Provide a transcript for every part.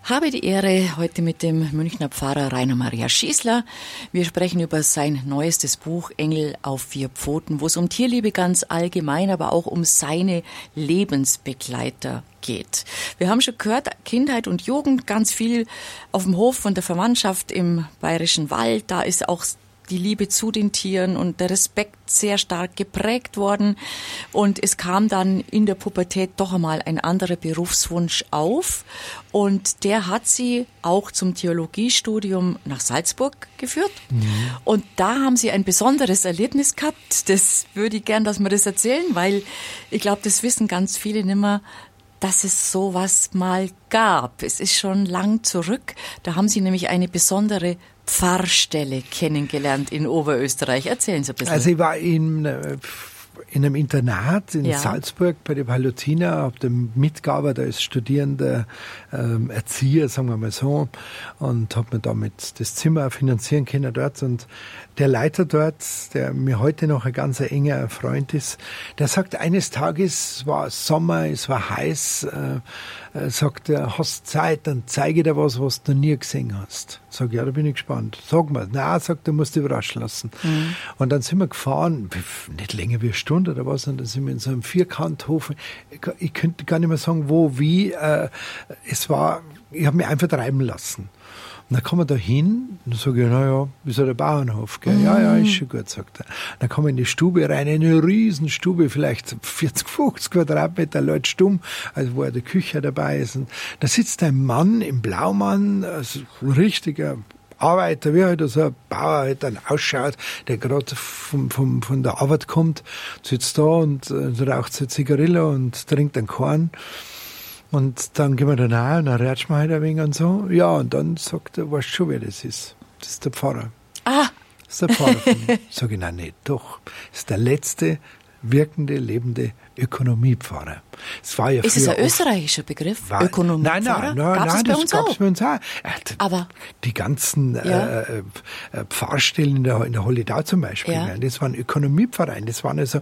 Habe die Ehre heute mit dem Münchner Pfarrer Rainer Maria Schießler. Wir sprechen über sein neuestes Buch Engel auf 4 Pfoten, wo es um Tierliebe ganz allgemein, aber auch um seine Lebensbegleiter geht. Wir haben schon gehört, Kindheit und Jugend, ganz viel auf dem Hof von der Verwandtschaft im Bayerischen Wald. Da ist auch die Liebe zu den Tieren und der Respekt sehr stark geprägt worden. Und es kam dann in der Pubertät doch einmal ein anderer Berufswunsch auf. Und der hat sie auch zum Theologiestudium nach Salzburg geführt. Mhm. Und da haben sie ein besonderes Erlebnis gehabt. Das würde ich gern, dass wir das erzählen, weil ich glaube, das wissen ganz viele nicht mehr, dass es sowas mal gab. Es ist schon lang zurück. Da haben sie nämlich eine besondere Pfarrstelle kennengelernt in Oberösterreich. Erzählen Sie ein bisschen. Also ich war in einem Internat in Salzburg bei den Palutiner, habe da mitgearbeitet als studierender Erzieher, sagen wir mal so, und habe mir damit das Zimmer finanzieren können dort. Und der Leiter dort, der mir heute noch ein ganz enger Freund ist, der sagt, eines Tages, es war Sommer, es war heiß, sagt er, hast Zeit, dann zeige dir was du noch nie gesehen hast. Sag, ja, da bin ich gespannt. Sag mal. Na, sagt er, musst du überraschen lassen. Mhm. Und dann sind wir gefahren, nicht länger wie eine Stunde oder was, und dann sind wir in so einem Vierkanthof. Ich könnte gar nicht mehr sagen, wo, wie. Ich habe mich einfach treiben lassen. Und dann kommen wir da hin, und dann sage ich, naja, wie so der Bauernhof, gell? Ja, ist schon gut, sagt er. Dann kommen wir in die Stube rein, eine Riesenstube, vielleicht 40, 50 Quadratmeter, Leute stumm, also wo die Küche dabei ist. Und da sitzt ein Mann im Blaumann, also ein richtiger Arbeiter, wie halt so ein Bauer halt dann ausschaut, der gerade von der Arbeit kommt, sitzt da und raucht eine Zigarille und trinkt einen Korn. Und dann gehen wir da rein und dann rätschen wir halt ein wenig und so. Ja, und dann sagt er, weißt du schon, wer das ist? Das ist der Pfarrer. Ah! Das ist der Pfarrer. Sag ich, nein, nicht, doch. Das ist der letzte wirkende, lebende Ökonomiepfarrer. Es war ja ist es ein österreichischer Begriff? Ökonomiepfarrer? Nein, das gab es bei uns auch. Aber die ganzen Pfarrstellen in der Holledau zum Beispiel, das waren Ökonomiepfarreien. Das waren also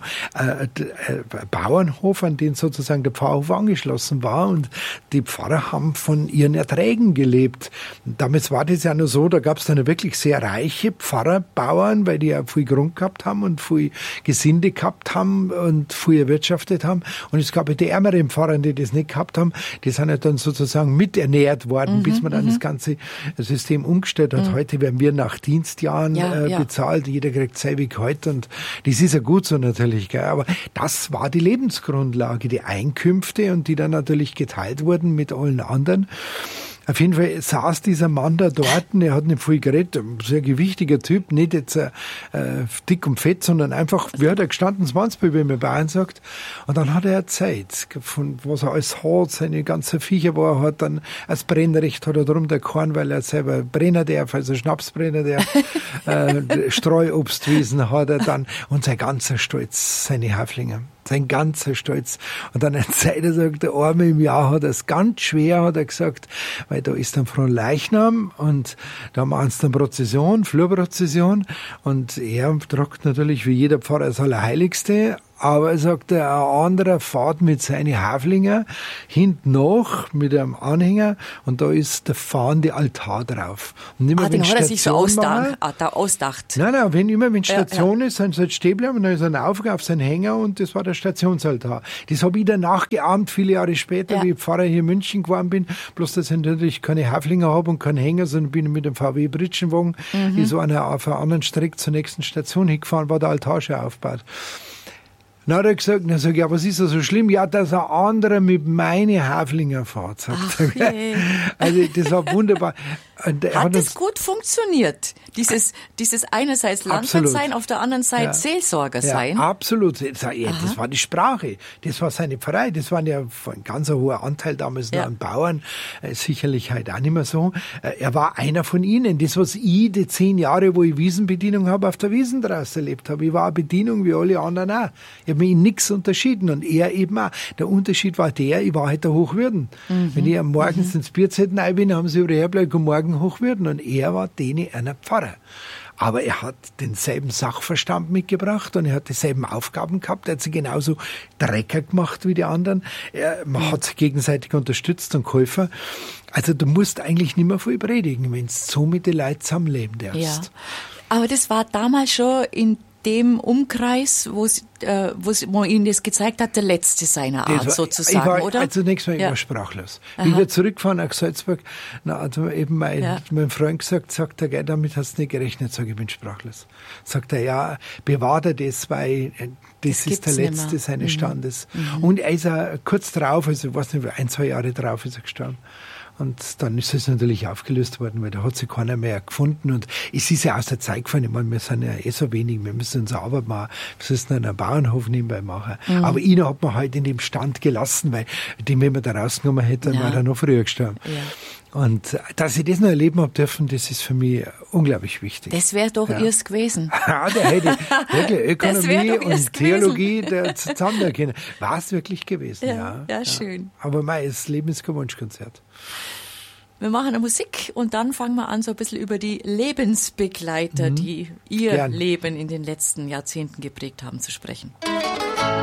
Bauernhof, an den sozusagen der Pfarrhof angeschlossen war, und die Pfarrer haben von ihren Erträgen gelebt. Damals war das ja nur so, da gab es dann wirklich sehr reiche Pfarrerbauern, weil die ja viel Grund gehabt haben und viel Gesinde gehabt haben und viel erwirtschaftet haben. Und es gab die ärmeren Pfarrer, die das nicht gehabt haben, die sind ja dann sozusagen miternährt worden, bis man dann das ganze System umgestellt hat. Heute werden wir nach Dienstjahren bezahlt, jeder kriegt selbe Gehalt, und das ist ja gut so natürlich, gell? Aber das war die Lebensgrundlage, die Einkünfte, und die dann natürlich geteilt wurden mit allen anderen. Auf jeden Fall saß dieser Mann da dort, er hat nicht viel geredet, ein sehr gewichtiger Typ, nicht jetzt dick und fett, sondern einfach, wie hat er gestanden, 20, wie man bei Bayern sagt. Und dann hat er erzählt, von was er alles hat, seine ganzen Viecher, wo er hat, dann als Brennrecht hat er drum der Korn, weil er selber brennen darf, also Schnapsbrenner darf, Streuobstwiesen hat er dann, und sein ganzer Stolz, seine Haflinger. Sein ganzer Stolz. Und dann erzählt er, sagt, der Arme im Jahr hat er es ganz schwer, hat er gesagt, weil da ist dann Fronleichnam und da machen sie dann Prozession, Flurprozession, und er tragt natürlich wie jeder Pfarrer das Allerheiligste, aber er sagt, ein anderer fährt mit seinen Haflinger hinten nach mit einem Anhänger, und da ist der fahrende Altar drauf. Und immer, den hat er sich so ausdacht. Nein, wenn Station ist, dann soll es stehen bleiben, und dann ist er auf seinen Hänger, und das war der Stationsaltar. Das habe ich dann nachgeahmt, viele Jahre später, wie ich Pfarrer hier in München geworden bin, bloß dass ich natürlich keine Haflinger habe und keinen Hänger, sondern bin mit dem VW Britschenwagen, die so auf einer anderen Strecke zur nächsten Station hingefahren, war der Altar schon aufgebaut. Dann hat er gesagt, dann sag ich, ja, was ist da so schlimm? Ja, dass ein anderer mit meinen Haflinger fährt, sagt er. Also, das war wunderbar. Hat das gut funktioniert? Dieses einerseits Landwirt sein, auf der anderen Seite Seelsorger sein? Ja, absolut. Das war die Sprache. Das war seine Pfarrei. Das war ja ein ganz hoher Anteil damals noch an Bauern. Sicherlich halt auch nicht mehr so. Er war einer von ihnen. Das, was ich die 10 Jahre, wo ich Wiesenbedienung habe, auf der Wiesen draußen erlebt habe. Ich war eine Bedienung wie alle anderen auch. Ich habe mich in nichts unterschieden, und er eben auch. Der Unterschied war ich war halt der Hochwürden. Wenn ich am Morgens ins Bierzelten rein bin, haben sie über Herbleib am Morgen Hochwürden, und er war denen einer Pfarrer. Aber er hat denselben Sachverstand mitgebracht und er hat dieselben Aufgaben gehabt. Er hat sie genauso Drecker gemacht wie die anderen. Man hat sich gegenseitig unterstützt und geholfen. Also du musst eigentlich nicht mehr viel predigen, wenn du so mit den Leuten zusammenleben darfst. Ja. Aber das war damals schon in dem Umkreis, wo man Ihnen das gezeigt hat, der letzte seiner Art sozusagen, ich war, oder? Also zunächst mal immer sprachlos. Wie wir zurückfahren nach Salzburg, hat eben mein Freund gesagt, sagt er, damit hast du nicht gerechnet, sag ich bin sprachlos. Sagt er, ja, bewahrt er das, weil das ist der letzte seines Standes. Und er ist auch kurz drauf, also ich weiß nicht, 1-2 Jahre drauf ist er gestorben. Und dann ist es natürlich aufgelöst worden, weil da hat sich keiner mehr gefunden. Und es ist ja aus der Zeit gefallen. Ich meine, wir sind ja so wenig, wir müssen unsere Arbeit machen. Wir müssen einen Bauernhof nebenbei machen. Aber ihn hat man halt in dem Stand gelassen, weil den, wenn man da rausgenommen hätte, dann war er noch früher gestorben. Ja. Und dass ich das noch erleben habe dürfen, das ist für mich unglaublich wichtig. Das wäre doch erst gewesen. Ja, der hätte wirklich Ökonomie und Theologie zusammen können. War es wirklich gewesen, ja. Schön. Aber das Leben ist kein Wunschkonzert. Wir machen eine Musik und dann fangen wir an, so ein bisschen über die Lebensbegleiter, die ihr Leben in den letzten Jahrzehnten geprägt haben, zu sprechen.